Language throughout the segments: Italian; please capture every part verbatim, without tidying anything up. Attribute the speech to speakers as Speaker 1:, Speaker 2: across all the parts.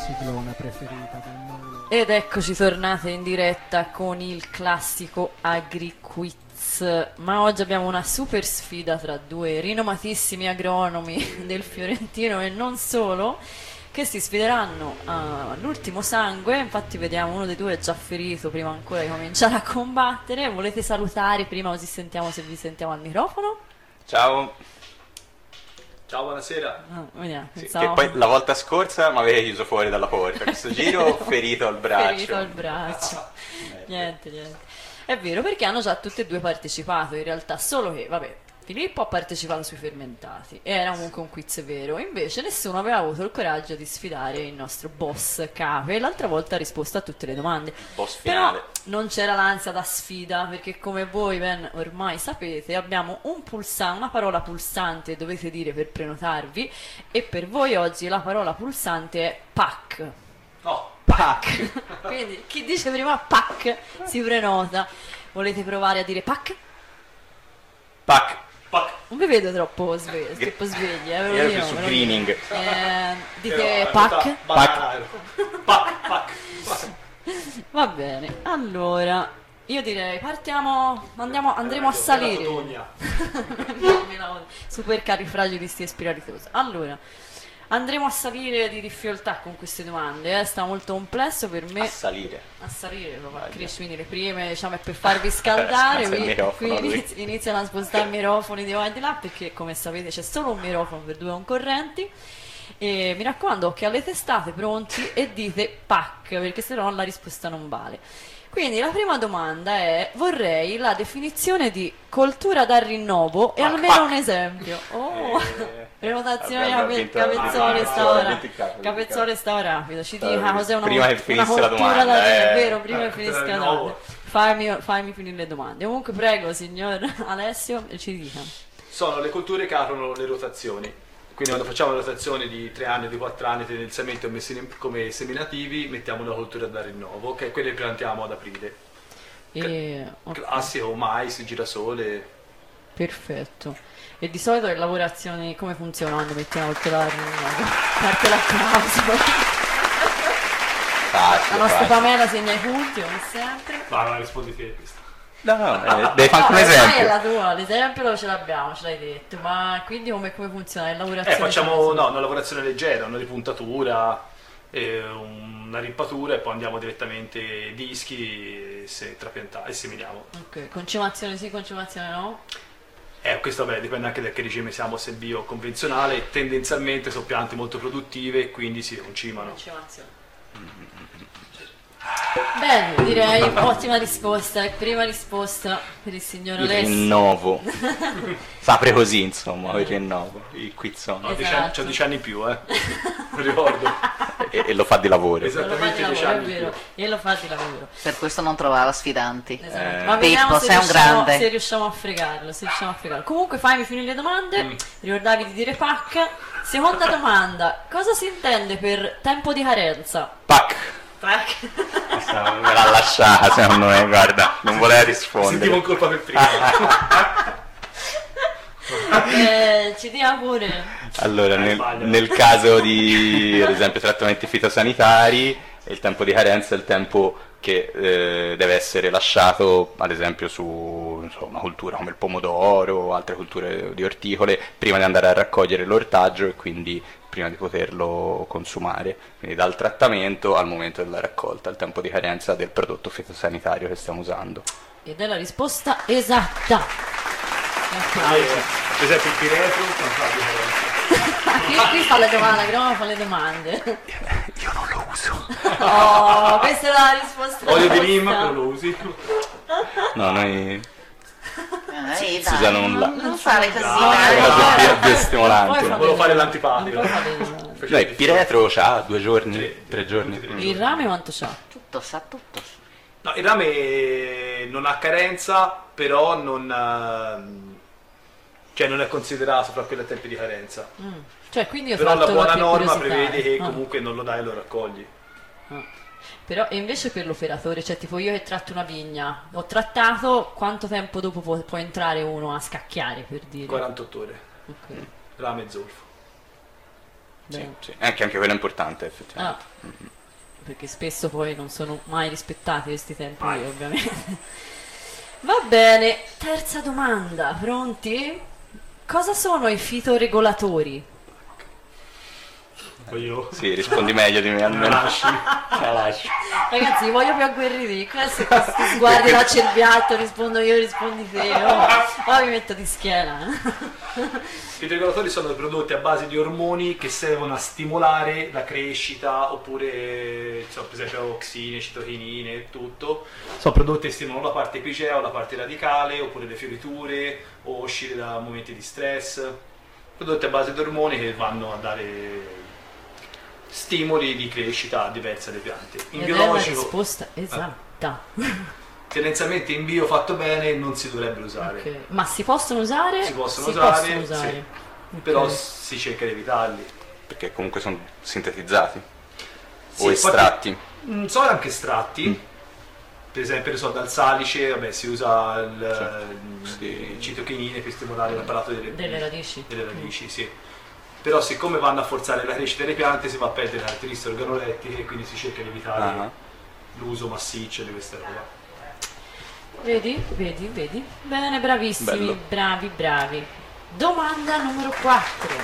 Speaker 1: siglona preferita del mondo.
Speaker 2: Ed eccoci tornate in diretta con il classico AgriQuiz, ma oggi abbiamo una super sfida tra due rinomatissimi agronomi del Fiorentino e non solo, che si sfideranno all'ultimo sangue. Infatti vediamo uno dei due è già ferito prima ancora di cominciare a combattere. Volete salutare prima così sentiamo se vi sentiamo al microfono?
Speaker 3: Ciao.
Speaker 4: Ciao, buonasera.
Speaker 2: Ah, vediamo,
Speaker 3: Sì,
Speaker 2: pensavo...
Speaker 3: che poi la volta scorsa mi avete chiuso fuori dalla porta, questo giro ferito al braccio.
Speaker 2: Ferito al braccio. niente, niente. È vero, perché hanno già tutti e due partecipato, in realtà, solo che, vabbè, Filippo ha partecipato sui fermentati, era comunque un quiz vero, invece nessuno aveva avuto il coraggio di sfidare il nostro boss Cape, e l'altra volta ha risposto a tutte le domande.
Speaker 3: Boss finale.
Speaker 2: Però non c'era l'ansia da sfida, perché come voi ben ormai sapete abbiamo un pulsante, una parola pulsante dovete dire per prenotarvi, e per voi oggi la parola pulsante è P A C.
Speaker 4: No.
Speaker 2: P A C. Quindi chi dice prima P A C si prenota. Volete provare a dire P A C?
Speaker 3: Pac.
Speaker 4: Pac.
Speaker 2: Non vi vedo troppo svegli, troppo svegli, eh, ve lo
Speaker 3: Ero
Speaker 2: dico,
Speaker 3: più su
Speaker 2: ve lo
Speaker 3: greening.
Speaker 2: dico. Eh, dite
Speaker 4: Però,
Speaker 2: P A C?
Speaker 4: eh, banana, ero. Pac, pac, pac.
Speaker 2: Va bene, allora io direi partiamo, andiamo, andremo a
Speaker 4: Eh,
Speaker 2: salire.
Speaker 4: Togna.
Speaker 2: Super carifragilisti e spiritosi. Allora, andremo a salire di difficoltà con queste domande, eh? Sta molto complesso per me.
Speaker 3: A salire.
Speaker 2: A salire, proprio a
Speaker 3: Vai.
Speaker 2: crescere, quindi le prime, diciamo, è per farvi scaldare,
Speaker 3: Scansa il
Speaker 2: qui,
Speaker 3: microfono,
Speaker 2: qui
Speaker 3: lui.
Speaker 2: inizi- iniziano a spostare i microfoni di qua e di là, perché come sapete c'è solo un microfono per due concorrenti. E mi raccomando, occhi alle testate, pronti, e dite P A C, perché se no la risposta non vale. Quindi la prima domanda è: vorrei la definizione di coltura da rinnovo e
Speaker 3: Pac,
Speaker 2: almeno
Speaker 3: pac.
Speaker 2: un esempio. Oh,
Speaker 3: Eh,
Speaker 2: prenotazione,
Speaker 3: abbiamo
Speaker 2: Cape-
Speaker 3: vinto-
Speaker 2: Capezzone
Speaker 4: ah,
Speaker 2: sta
Speaker 4: no,
Speaker 2: ora.
Speaker 3: dimenticato,
Speaker 2: Capezzone sta ora rapido, ci
Speaker 3: Stavo
Speaker 2: dica cos'è una,
Speaker 3: prima che
Speaker 2: una
Speaker 3: finisse la
Speaker 2: coltura
Speaker 3: domanda,
Speaker 2: da rinnovo,
Speaker 3: eh.
Speaker 2: è vero, prima che
Speaker 4: Eh,
Speaker 2: finisca la
Speaker 4: rinnovo.
Speaker 2: domanda. Fammi, fammi finire le domande. Comunque prego, signor Alessio, ci dica.
Speaker 4: Sono le colture che aprono le rotazioni. Quindi quando facciamo rotazioni di tre anni o di quattro anni tendenzialmente come semi- come seminativi, mettiamo una coltura da rinnovo, che è quelle che piantiamo ad aprile.
Speaker 2: E, ok,
Speaker 4: Classico, mais, girasole.
Speaker 2: perfetto. E di solito le lavorazioni come funzionano? Mettiamo il tela parte l'applauso.
Speaker 3: Facile,
Speaker 2: La nostra
Speaker 3: facile.
Speaker 2: Pamela segna i punti come sempre.
Speaker 4: Ma non rispondi te questa.
Speaker 3: No, no, eh, devi fare
Speaker 2: No,
Speaker 3: un
Speaker 2: ormai è
Speaker 3: esempio.
Speaker 2: la tua, l'esempio lo ce l'abbiamo, ce l'hai detto, ma quindi come, come funziona? Le
Speaker 4: Eh,
Speaker 2: lavorazioni
Speaker 4: facciamo
Speaker 2: sono-
Speaker 4: no, una lavorazione leggera, una ripuntatura, eh, una rimpatura e poi andiamo direttamente dischi e, se, trapianta- e seminiamo.
Speaker 2: Ok, concimazione sì, concimazione no?
Speaker 4: Eh, questo vabbè, dipende anche da che regime siamo, se bio o convenzionale. Tendenzialmente sono piante molto produttive, quindi si concimano.
Speaker 2: Concimazione. Bene, direi ottima risposta. E prima risposta per il signor
Speaker 3: Il
Speaker 2: Alessio.
Speaker 3: rinnovo. Sapre così, insomma, il rinnovo, il quizzone.
Speaker 4: Ho dieci
Speaker 2: Esatto.
Speaker 4: anni, c'ho dieci anni in più, eh. Non ricordo.
Speaker 3: E, e lo fa di lavoro.
Speaker 4: Esatto.
Speaker 2: Lo fa di
Speaker 4: Esattamente dieci
Speaker 2: lavoro, è
Speaker 4: anni in
Speaker 2: vero, e lo fa di lavoro.
Speaker 5: Per questo non trovava sfidanti.
Speaker 2: Esatto.
Speaker 3: Eh,
Speaker 2: Ma vediamo
Speaker 5: Pippo,
Speaker 2: se
Speaker 5: sei un
Speaker 2: riusciamo,
Speaker 5: grande.
Speaker 2: se riusciamo a fregarlo, se riusciamo a fregarlo. Comunque fammi finire le domande.
Speaker 4: Mm.
Speaker 2: Ricordavi di dire P A C. Seconda domanda: cosa si intende per tempo di carenza?
Speaker 3: Pac.
Speaker 2: P A C.
Speaker 3: Questa me l'ha lasciata, secondo me, guarda, non voleva
Speaker 4: Sentivo in
Speaker 3: rispondere.
Speaker 4: colpa per prima.
Speaker 2: eh, ci dia pure.
Speaker 3: Allora,
Speaker 4: Eh,
Speaker 3: nel,
Speaker 4: sbaglio.
Speaker 3: nel caso di, ad esempio, trattamenti fitosanitari, il tempo di carenza è il tempo che eh, deve essere lasciato, ad esempio, su non so, una coltura come il pomodoro o altre culture di orticole, prima di andare a raccogliere l'ortaggio e quindi prima di poterlo consumare. Quindi dal trattamento al momento della raccolta, il tempo di carenza del prodotto fitosanitario che stiamo usando.
Speaker 2: Ed è la risposta esatta.
Speaker 4: Ah, eh, per esempio il piretro non fa di carenza.
Speaker 2: Qui, qui fa le domande, Groma fa le domande.
Speaker 3: Io non lo uso.
Speaker 2: Oh, questa è la risposta.
Speaker 4: Olio di
Speaker 2: giusta.
Speaker 4: lima, però lo usi.
Speaker 3: No, noi
Speaker 5: Eh,
Speaker 3: si
Speaker 5: dai,
Speaker 3: usano un la-
Speaker 5: non, non fare così,
Speaker 4: Dai,
Speaker 5: dai.
Speaker 4: dai.
Speaker 3: Sono
Speaker 2: Poi-
Speaker 3: più- più stimolanti.
Speaker 2: poi fa
Speaker 4: Volevo
Speaker 2: le-
Speaker 4: fare l'antipatico.
Speaker 2: poi fa le domande.
Speaker 3: No, il piretro c'ha due giorni,
Speaker 4: Sì,
Speaker 3: tre giorni.
Speaker 2: Il rame quanto c'ha?
Speaker 5: Tutto, sa tutto.
Speaker 4: No, il rame non ha carenza, però non, ehm, cioè non è considerato fra quelle a tempi di carenza.
Speaker 2: Mm. Cioè, quindi ho
Speaker 4: Però la
Speaker 2: fatto
Speaker 4: buona
Speaker 2: qualche
Speaker 4: norma
Speaker 2: curiosità.
Speaker 4: prevede che
Speaker 2: Ah,
Speaker 4: comunque non lo dai e lo raccogli.
Speaker 2: ah. Però e invece per l'operatore, cioè tipo io che tratto una vigna, ho trattato, quanto tempo dopo può, può entrare uno a scacchiare, per dire?
Speaker 4: quarantotto ore,
Speaker 2: Ok.
Speaker 4: rame e zolfo.
Speaker 3: Sì,
Speaker 2: Bene.
Speaker 3: sì. Anche, anche quello è importante, effettivamente.
Speaker 2: Ah, perché spesso poi non sono mai rispettati questi tempi,
Speaker 4: Mai.
Speaker 2: ovviamente. Va bene, terza domanda, pronti? Cosa sono i fitoregolatori?
Speaker 4: Poi io.
Speaker 3: Sì, rispondi meglio di me almeno.
Speaker 4: Lasci.
Speaker 3: La lascio.
Speaker 2: Ragazzi, vi voglio più agguerriti. Questo questi sguardi da cerbiatto, rispondo io, rispondi te. Oh, poi mi metto di schiena.
Speaker 4: I regolatori sono prodotti a base di ormoni che servono a stimolare la crescita, oppure insomma, per esempio oxine, citochinine e tutto. Sono prodotti che stimolano la parte epigea o la parte radicale, oppure le fioriture o uscire da momenti di stress. Prodotti a base di ormoni che vanno a dare stimoli di crescita diverse alle piante. In
Speaker 2: Ed è la
Speaker 4: biologico,
Speaker 2: risposta esatta.
Speaker 4: tendenzialmente in bio fatto bene non si dovrebbero usare.
Speaker 2: Ok. Ma si possono usare?
Speaker 4: Si possono
Speaker 2: Si
Speaker 4: usare,
Speaker 2: possono usare.
Speaker 4: sì.
Speaker 2: Ok.
Speaker 4: Però si cerca di evitarli.
Speaker 3: Perché comunque sono sintetizzati.
Speaker 4: Sì,
Speaker 3: o estratti.
Speaker 4: Mm, sono anche estratti, per esempio ne so, dal salice, vabbè, si usa il,
Speaker 3: Sì.
Speaker 4: i citochinine per stimolare l'apparato delle,
Speaker 2: Delle radici.
Speaker 4: delle radici, sì. Però siccome vanno a forzare la crescita delle piante si va a perdere le caratteristiche organolettiche e quindi si cerca di evitare
Speaker 3: Ah.
Speaker 4: l'uso massiccio di queste roba.
Speaker 2: Vedi, vedi, vedi. Bene, bravissimi,
Speaker 3: Bello.
Speaker 2: bravi, bravi. Domanda numero quattro.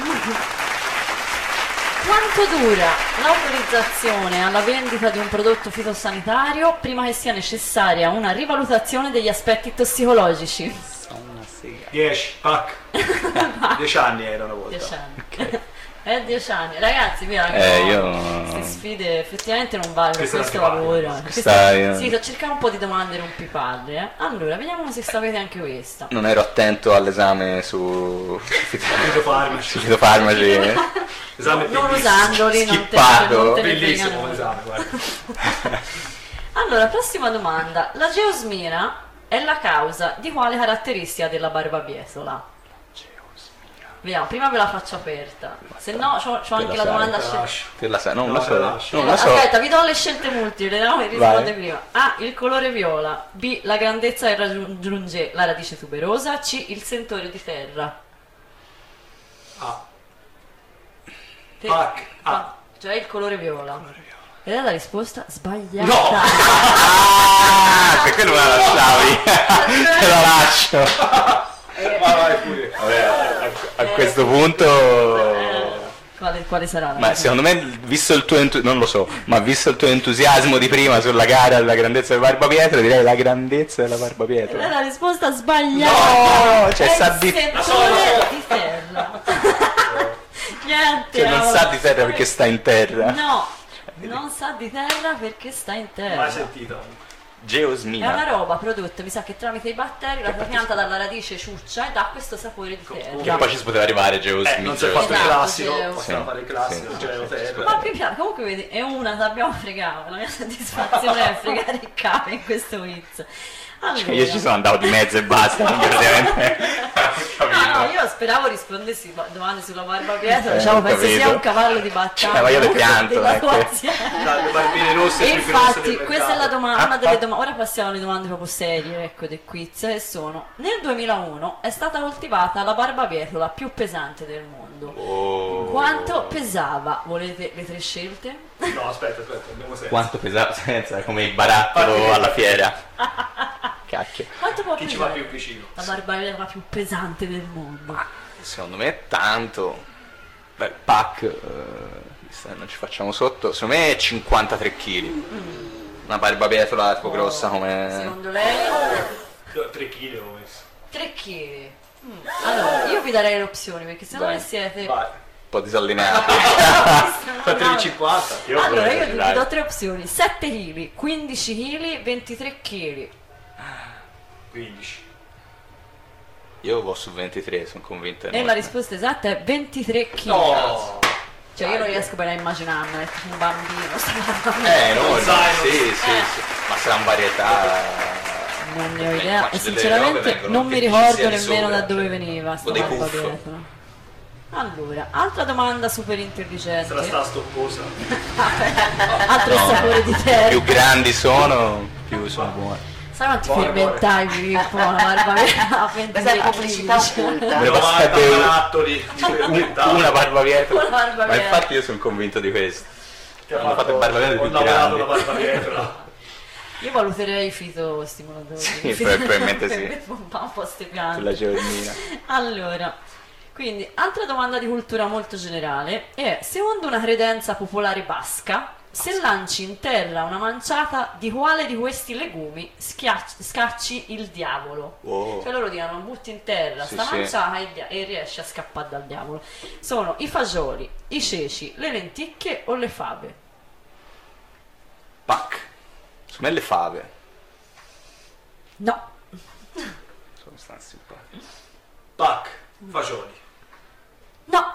Speaker 2: Quanto dura l'autorizzazione alla vendita di un prodotto fitosanitario prima che sia necessaria una rivalutazione degli aspetti tossicologici?
Speaker 4: dieci, pac. dieci anni era una volta.
Speaker 2: dieci anni. È dieci anni. Ragazzi, via,
Speaker 3: Eh,
Speaker 2: no,
Speaker 3: io-
Speaker 2: queste sfide effettivamente non valgono per
Speaker 4: Questa
Speaker 2: questo
Speaker 4: non ti vale.
Speaker 2: lavoro.
Speaker 3: Questa io-
Speaker 2: Sì, sto cercando un po' di domande rompipalle. Eh. Allora, vediamo se sapete anche questa.
Speaker 3: Non ero attento all'esame su
Speaker 4: Fitofarmaci.
Speaker 3: su fitofarmaci.
Speaker 4: Esame
Speaker 2: Non
Speaker 4: bellissimo.
Speaker 2: usandoli, non te,
Speaker 3: Schippato.
Speaker 2: non te ne
Speaker 4: Bellissimo
Speaker 2: fregano.
Speaker 4: come esame, guarda.
Speaker 2: Allora, prossima domanda. La geosmina è la causa di quale caratteristica della barbabietola? Vediamo, prima ve la faccio aperta. Se no, c'ho, c'ho
Speaker 3: Te
Speaker 2: anche
Speaker 3: la
Speaker 2: la
Speaker 3: sai.
Speaker 2: domanda
Speaker 4: Te la
Speaker 2: scelta.
Speaker 4: lascio.
Speaker 3: Te la sai? Non
Speaker 4: No,
Speaker 3: lo
Speaker 4: te
Speaker 3: so.
Speaker 4: la lascio.
Speaker 3: Non lo so.
Speaker 2: Aspetta, vi do le scelte multiple, vediamo che risponde
Speaker 3: Vai.
Speaker 2: prima. A. Il colore viola. B. La grandezza che raggiunge la radice tuberosa. C. Il sentore di terra.
Speaker 4: Ah,
Speaker 2: Te-
Speaker 4: Pac. A.
Speaker 2: Cioè il colore viola. Ed è la risposta sbagliata.
Speaker 4: No!
Speaker 3: Ah, per quello me la lasciavi. Te la lascio.
Speaker 4: vai, vai pure.
Speaker 3: Vabbè, a, a questo punto.
Speaker 2: Eh, Quale, quale sarà la
Speaker 3: Ma
Speaker 2: risposta?
Speaker 3: secondo me, visto il tuo entu- non lo so, ma visto il tuo entusiasmo di prima sulla gara della grandezza del barbabietro, direi la grandezza della
Speaker 2: Ed è
Speaker 3: barbabietro.
Speaker 2: la risposta sbagliata.
Speaker 3: No, cioè
Speaker 2: È
Speaker 3: sa
Speaker 2: il
Speaker 3: di,
Speaker 2: sentore
Speaker 4: La so, la so.
Speaker 2: di terra. Niente.
Speaker 3: cioè, non
Speaker 2: allora.
Speaker 3: sa di terra perché sta in terra.
Speaker 2: No, non sa di terra perché sta in terra.
Speaker 4: Mai sentito.
Speaker 2: È una
Speaker 3: Geosmina.
Speaker 2: roba prodotta, mi sa che tramite i batteri la tua pianta dalla radice ciuccia e dà questo sapore di
Speaker 3: Che
Speaker 2: terra.
Speaker 3: poi ci si poteva arrivare Geosmina.
Speaker 4: Eh, non si è fatto il
Speaker 2: Esatto,
Speaker 4: classico,
Speaker 2: Geo.
Speaker 4: possiamo
Speaker 3: Sì,
Speaker 4: fare il classico,
Speaker 3: sì,
Speaker 4: cioè
Speaker 3: sì,
Speaker 4: la terra.
Speaker 2: Ma più piano, comunque vedi, è una, ti abbiamo fregato, la mia soddisfazione è fregare il capo in questo quiz. Allora,
Speaker 3: Io ci sono andato di mezzo e basta, non praticamente.
Speaker 2: Ah, no, io speravo rispondessi a domande sulla barbabietola,
Speaker 3: Eh,
Speaker 2: diciamo
Speaker 3: ho
Speaker 2: penso sia
Speaker 3: capito.
Speaker 2: un cavallo di battaglia.
Speaker 3: Cioè, ma io le pianto,
Speaker 2: della
Speaker 3: non è
Speaker 2: tua
Speaker 3: che-
Speaker 2: azienda.
Speaker 4: Le barbine rosse
Speaker 2: E
Speaker 4: più grosse
Speaker 2: infatti
Speaker 4: del
Speaker 2: questa è la
Speaker 4: mercato.
Speaker 2: domanda, una delle domande, ora passiamo alle domande proprio serie, ecco, del quiz, e sono: nel duemilauno è stata coltivata la barbabietola più pesante del mondo.
Speaker 3: Oh.
Speaker 2: Quanto pesava? Volete le tre scelte?
Speaker 4: No, aspetta, aspetta, abbiamo senso.
Speaker 3: Quanto pesava senza come il barattolo alla fiera. Cacchio.
Speaker 2: Quanto può
Speaker 4: Chi ci
Speaker 2: pesare
Speaker 4: va più vicino?
Speaker 2: la barbabietola più pesante del mondo?
Speaker 3: Secondo me tanto. Beh, il pack eh, questa non ci facciamo sotto. Secondo me cinquantatré chili. Una barbabietola tipo grossa come.
Speaker 2: Secondo lei?
Speaker 4: tre chili ho messo.
Speaker 2: tre chili. Allora, io vi darei le opzioni perché se non
Speaker 3: Vai.
Speaker 2: ne siete...
Speaker 4: Vai.
Speaker 3: Un po' disallineato.
Speaker 4: Fa tre virgola cinquanta.
Speaker 2: Allora, io vi do tre opzioni: sette chili, quindici chili, ventitré chili.
Speaker 4: quindici.
Speaker 3: Io vo su ventitré, sono convinto.
Speaker 2: E la risposta esatta è ventitré chili.
Speaker 4: No!
Speaker 2: Cioè io non riesco bene a immaginarmela, è tipo un bambino.
Speaker 3: Eh, no,
Speaker 4: Non sai,
Speaker 3: sì, sì, sì. Ma sarà un varietà.
Speaker 2: Non ne ho
Speaker 3: Eh,
Speaker 2: idea
Speaker 3: quante
Speaker 2: e
Speaker 3: delle robe
Speaker 2: sinceramente
Speaker 3: vengono
Speaker 2: non mi
Speaker 3: anche
Speaker 2: ricordo
Speaker 3: divise di
Speaker 2: nemmeno
Speaker 3: sopra,
Speaker 2: da dove
Speaker 3: cioè.
Speaker 2: veniva sta
Speaker 3: O dei
Speaker 2: barba
Speaker 3: puff.
Speaker 2: dietro. Allora, altra domanda super intelligente.
Speaker 4: Sarà sta stopposa.
Speaker 2: Altro
Speaker 3: No.
Speaker 2: sapore di terra.
Speaker 3: Più grandi sono, più sono buoni.
Speaker 2: Sai quanti
Speaker 4: Buone,
Speaker 2: fermentai Filippo? La barba vera
Speaker 5: Questa è pubblicità occulta.
Speaker 3: Ne
Speaker 4: novanta
Speaker 3: bastate un-
Speaker 4: barattoli di fermentati.
Speaker 3: Una barba pietra.
Speaker 2: Una barba
Speaker 3: Ma
Speaker 2: pietra.
Speaker 3: infatti io sono convinto di questo.
Speaker 4: Che ha
Speaker 3: Hanno fatto il barbabietro
Speaker 4: ho
Speaker 3: più
Speaker 4: lavorato
Speaker 3: grande.
Speaker 4: la barba pietra.
Speaker 2: Io valuterei i fitostimolatori.
Speaker 3: Sì, probabilmente sì.
Speaker 2: Per pompare un po' ste piante.
Speaker 3: Sulla giornina.
Speaker 2: Allora, quindi, altra domanda di cultura molto generale è, secondo una credenza popolare basca, se lanci in terra una manciata di quale di questi legumi schiacci- scacci il diavolo?
Speaker 3: Wow.
Speaker 2: Cioè loro dicono, butti in terra
Speaker 3: Sì,
Speaker 2: sta
Speaker 3: sì.
Speaker 2: manciata e, il dia- e riesci a scappare dal diavolo. Sono i fagioli, i ceci, le lenticchie o le fave?
Speaker 3: Pac. Secondo me le fave.
Speaker 2: No.
Speaker 3: Sono stanze simpatiche.
Speaker 4: Pac, fagioli.
Speaker 2: No.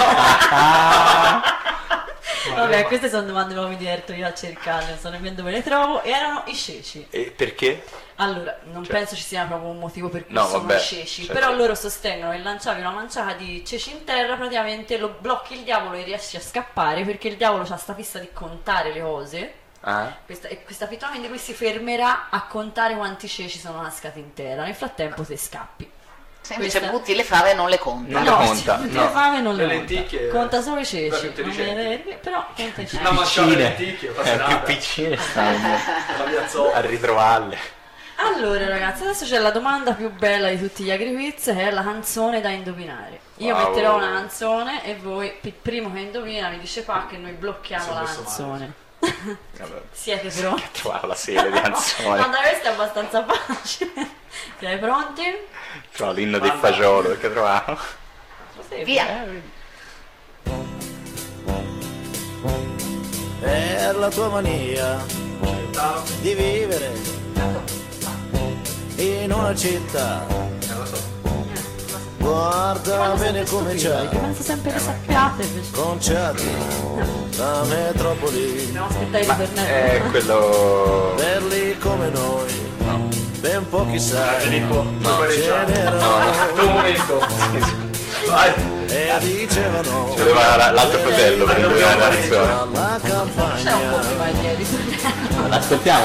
Speaker 2: Vabbè, queste sono domande che mi diverto io a cercarle, non so nemmeno dove le trovo. Erano i ceci.
Speaker 3: E perché?
Speaker 2: Allora, non
Speaker 3: Cioè-
Speaker 2: penso ci sia proprio un motivo per cui
Speaker 3: No,
Speaker 2: sono
Speaker 3: vabbè,
Speaker 2: i ceci,
Speaker 3: certo.
Speaker 2: però loro sostengono che lanciavi una manciata di ceci in terra, praticamente lo blocchi il diavolo e riesci a scappare, perché il diavolo ha sta fissa di contare le cose.
Speaker 3: Ah?
Speaker 2: Questa, e questa abitudine di cui si fermerà a contare quanti ceci sono cascati in terra. Nel frattempo te scappi.
Speaker 5: Se invece
Speaker 2: Questa-
Speaker 5: butti le fave non le conta.
Speaker 3: Non le
Speaker 2: no,
Speaker 3: conta,
Speaker 2: se-
Speaker 3: no.
Speaker 2: le fame non le,
Speaker 4: Le
Speaker 2: conta.
Speaker 4: lenticchie-
Speaker 2: Conta solo i
Speaker 4: Però
Speaker 2: ceci.
Speaker 4: più
Speaker 2: non
Speaker 4: intelligenti.
Speaker 2: le- però conta i ceci.
Speaker 4: Una manciata di
Speaker 3: Piccine.
Speaker 4: lenticchie,
Speaker 3: Eh,
Speaker 4: passerà
Speaker 3: più piccine stanno
Speaker 4: la mia zona.
Speaker 3: a ritrovarle.
Speaker 2: Allora ragazzi, adesso c'è la domanda più bella di tutti gli agriquiz, che è la canzone da indovinare. Io
Speaker 3: Wow.
Speaker 2: metterò una canzone e voi, il primo che indovina, mi dice Pac e noi blocchiamo
Speaker 4: Sono
Speaker 2: la
Speaker 4: messo
Speaker 2: canzone.
Speaker 3: Vabbè,
Speaker 2: Siete pronti?
Speaker 3: ho trovato la serie di canzoni.
Speaker 2: Guarda, questa è abbastanza facile. Siete pronti?
Speaker 3: Trovo l'inno del
Speaker 4: Manda.
Speaker 3: fagiolo che trovato.
Speaker 2: Sì,
Speaker 5: Via.
Speaker 2: eh,
Speaker 6: È la tua mania di vivere in una città. Guarda
Speaker 2: quando
Speaker 6: bene
Speaker 2: sempre
Speaker 6: come
Speaker 2: stupido,
Speaker 6: c'è
Speaker 2: che penso sempre che sappiate invece.
Speaker 6: conciati la metropoli.
Speaker 2: Dobbiamo aspettare il
Speaker 3: Ma
Speaker 2: ritornello.
Speaker 3: è quello...
Speaker 6: Belli come noi, ben pochi sai,
Speaker 4: Filippo, no,
Speaker 6: generano
Speaker 4: un momento. Vai.
Speaker 6: e dicevano
Speaker 3: Voleva la- l'altro fratello per indovinare la canzone.
Speaker 6: alla
Speaker 2: C'è un po'
Speaker 6: campagna.
Speaker 2: prima di ritornello.
Speaker 3: Ascoltiamo.